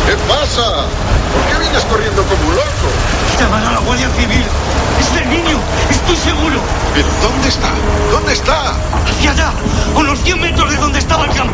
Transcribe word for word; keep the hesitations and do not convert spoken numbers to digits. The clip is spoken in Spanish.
¿Qué pasa? ¿Por qué vienes corriendo como un loco? Llaman a la Guardia Civil. ¡Es el niño! ¡Estoy seguro! ¿Pero dónde está? ¿Dónde está? ¡Hacia allá! ¡A unos cien metros de donde estaba el campo!